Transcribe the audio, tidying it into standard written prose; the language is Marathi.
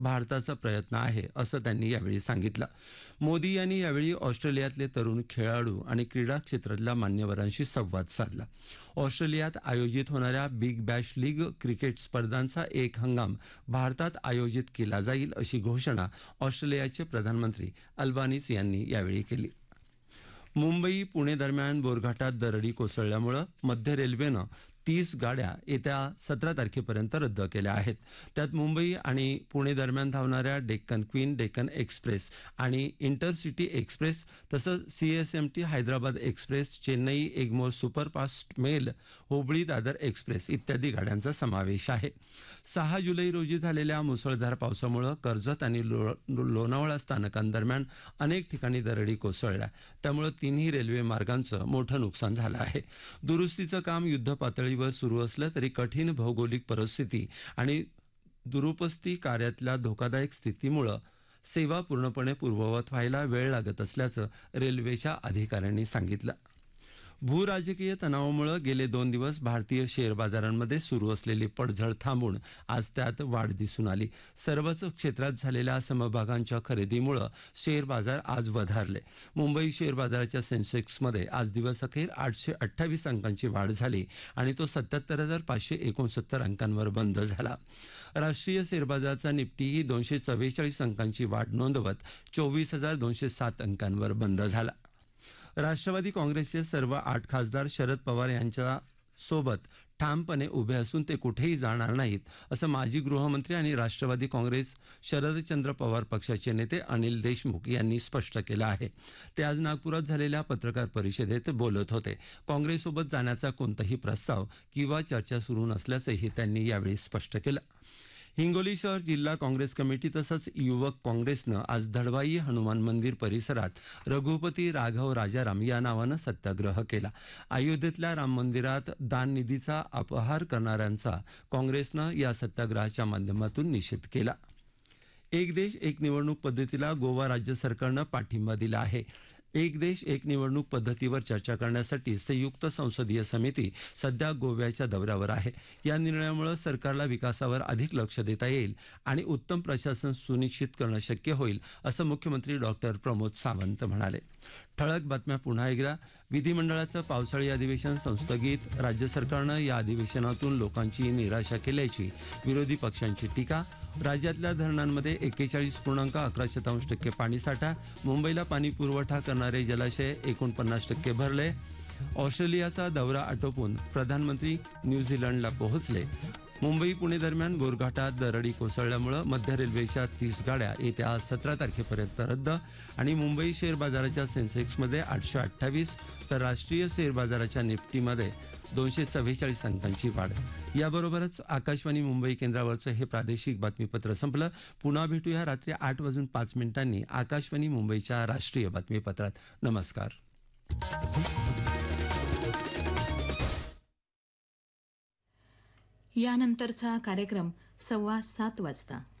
भारताचा प्रयत्न आहे असं त्यांनी यावेळी सांगितलं. मोदी यांनी यावेळी ऑस्ट्रेलियातले तरुण खेळाडू आणि क्रीडा क्षेत्रातल्या मान्यवरांशी संवाद साधला. ऑस्ट्रेलियात आयोजित होणाऱ्या बिग बॅश लीग क्रिकेट स्पर्धांचा एक हंगाम भारतात आयोजित केला जाईल अशी घोषणा ऑस्ट्रेलियाचे प्रधानमंत्री अल्बानीस यांनी यावेळी केली. मुंबई पुणे दरम्यान बोरघाटात दरडी कोसळल्यामुळे मध्य रेल्वेनं 30 गाड्या येत्या 17 तारखेपर्यंत रद्द केल्या आहेत. त्यात मुंबई आणि पुणे दरम्यान धावणाऱ्या डेक्कन क्वीन, डेक्कन एक्सप्रेस आणि इंटरसिटी एक्सप्रेस तसंच CSMT Hyderabad express, Chennai Egmore superfast mail, Hubli Dadar express इत्यादी गाड्यांचा समावेश आहे. 6 जुलै रोजी झालेल्या मुसळधार पावसामुळे कर्जत आणि लोणावळा स्थानकांदरम्यान अनेक ठिकाणी दरडी कोसळल्या. त्यामुळे तिन्ही रेल्वे मार्गांचं मोठं नुकसान झालं आहे. दुरुस्तीचं काम युद्धपातळीवर सुरू असलं तरी कठीण भौगोलिक परिस्थिती आणि दुरुपस्ती कार्यातल्या धोकादायक स्थितीमुळे सेवा पूर्णपणे पूर्ववत व्हायला वेळ लागत असल्याचं रेल्वेच्या अधिकाऱ्यांनी सांगितलं. भूराजकीय तणावामुळे गेले 2 दिवस भारतीय शेअर बाजारांमध्ये सुरू असलेली पडझड थांबून आज त्यात वाढ दिसून आली. सर्वच क्षेत्रात झालेल्या समभागांच्या खरेदीमुळे शेअर बाजार आज वधारले. मुंबई शेअर बाजाराच्या सेन्सेक्समध्ये आज दिवसअखेर 828 अंकांची वाढ झाली आणि तो 77,569 अंकांवर बंद झाला. राष्ट्रीय शेअर बाजाराचा निफ्टीही 244 अंकांची वाढ नोंदवत 24,207 अंकांवर बंद झाला. राष्ट्रवादी काँग्रेसचे सर्व 8 खासदार शरद पवार यांच्या सोबत ठामपणे उभे असून ते कुठेही जाणार नाहीत असं माजी गृहमंत्री आणि राष्ट्रवादी काँग्रेस शरदचंद्र पवार पक्षाचे नेते अनिल देशमुख यांनी स्पष्ट केलं आहे. ते आज नागपुरात झालेल्या पत्रकार परिषदेत बोलत होते. काँग्रेससोबत जाण्याचा कोणताही प्रस्ताव किंवा चर्चा सुरू नसल्याचंही त्यांनी यावेळी स्पष्ट केलं. हिंगोली शहर जिल्हा काँग्रेस कमिटी तसंच युवक काँग्रेसनं आज दळवाई हनुमान मंदिर परिसरात रघुपती राघव राजाराम या नावानं सत्याग्रह केला. अयोध्येतल्या राम मंदिरात दान निधीचा अपहार करणाऱ्यांचा काँग्रेसनं या सत्याग्रहाच्या माध्यमातून निषेध केला. एक देश एक निवडणूक पद्धतीला गोवा राज्य सरकारनं पाठिंबा दिला आहे. एक देश एक निवडणूक पद्धतीवर चर्चा करण्यासाठी संयुक्त संसदीय समिती सध्या गोव्याच्या दौऱ्यावर आहे. या निर्णयामुळे सरकारला विकासावर अधिक लक्ष देता येईल आणि उत्तम प्रशासन सुनिश्चित करणं शक्य होईल असं मुख्यमंत्री डॉक्टर प्रमोद सावंत म्हणाले. ठळक बातम्या पुन्हा एकदा. विधिमंडळाचं पावसाळी अधिवेशन संस्थगित. राज्य सरकारनं या अधिवेशनातून लोकांची निराशा केल्याची विरोधी पक्षांची टीका. राज्यातल्या धरणांमध्ये 41.11% पाणीसाठा. मुंबईला पाणी पुरवठा करणारे जलाशय 49% भरले. ऑस्ट्रेलियाचा दौरा आटोपून प्रधानमंत्री न्यूझीलंडला पोहोचले. मुंबई पुणे दरम्यान बोरघाटात दरडी कोसळल्यामुळे मध्य रेल्वेच्या 30 गाड्या येत्या 17 तारखेपर्यंत रद्द. आणि मुंबई शेअर बाजाराच्या सेन्सेक्समध्ये 828 तर राष्ट्रीय शेअर बाजाराच्या निफ्टीमध्ये 244 अंकांची वाढ. याबरोबरच आकाशवाणी मुंबई केंद्रावरचं हे प्रादेशिक बातमीपत्र संपलं. पुन्हा भेटूया रात्री 8:05 आकाशवाणी मुंबईच्या राष्ट्रीय बातमीपत्रात. नमस्कार. यानंतरचा कार्यक्रम 7:15 वाजता.